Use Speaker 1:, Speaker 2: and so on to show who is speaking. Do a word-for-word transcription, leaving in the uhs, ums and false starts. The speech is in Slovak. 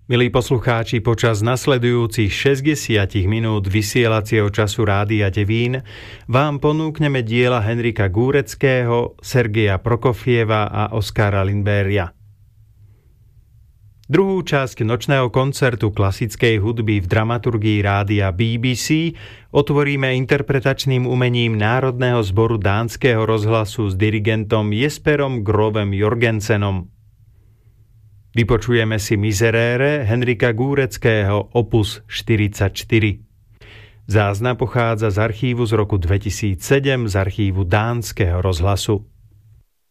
Speaker 1: Milí poslucháči, počas nasledujúcich šesťdesiat minút vysielacieho času Rádia Devín vám ponúkneme diela Henrika Gúreckého, Sergeja Prokofieva a Oskara Lindbergha. Druhú časť nočného koncertu klasickej hudby v dramaturgii rádia bé bé cé otvoríme interpretačným umením Národného zboru dánskeho rozhlasu s dirigentom Jesperom Grovem Jorgensenom. Vypočujeme si Miserere Henrika Gúreckého opus štyridsaťštyri. Záznam pochádza z archívu z roku dvetisícsedem z archívu dánskeho rozhlasu.